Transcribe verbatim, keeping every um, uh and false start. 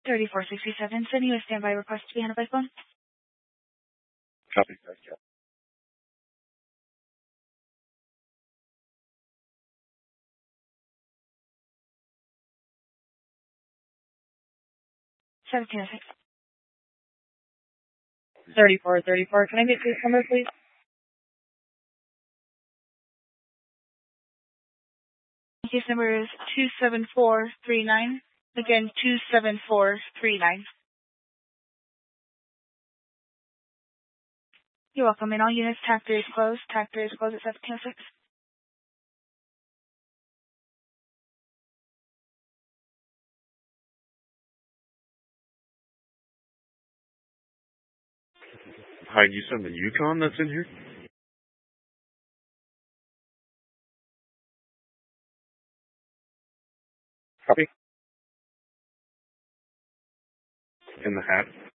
thirty-four sixty-seven, sending you a standby request to be handled by phone. Copy. Thank you. seventeen oh six. thirty-four thirty-four. Can I get case number, please? Case number is two seven four three nine. Again, two seven four three nine. You're welcome. In all units, TAC three is closed. TAC three is closed at seventeen oh six. Hi, you send the Yukon that's in here? Copy. In the hat.